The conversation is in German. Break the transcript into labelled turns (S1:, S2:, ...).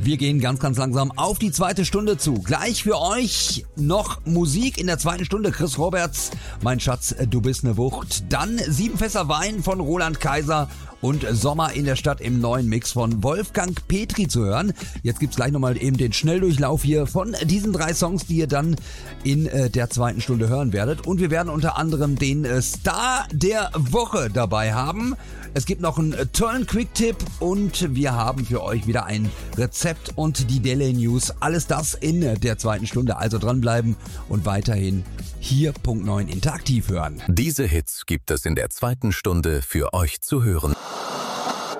S1: Wir gehen ganz langsam auf die zweite Stunde zu. Gleich für euch noch Musik in der zweiten Stunde. Chris Roberts, Mein Schatz, du bist ne Wucht. Dann 7 Fässer Wein von Roland Kaiser und Sommer in der Stadt im neuen Mix von Wolfgang Petri zu hören. Jetzt gibt's gleich nochmal eben den Schnelldurchlauf hier von diesen 3 Songs, die ihr dann in der zweiten Stunde hören werdet. Und wir werden unter anderem den Star der Woche dabei haben. Es gibt noch einen tollen Quick-Tipp und wir haben für euch wieder ein Rezept und die Daily News. Alles das in der zweiten Stunde. Also dranbleiben und weiterhin hier Punkt 9 interaktiv hören.
S2: Diese Hits gibt es in der zweiten Stunde für euch zu hören.